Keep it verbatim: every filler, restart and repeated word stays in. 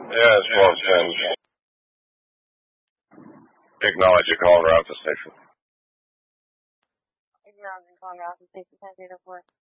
Yes, twelve ten. Acknowledge you calling Ralph station. Acknowledge you calling Ralph station. ten zero four.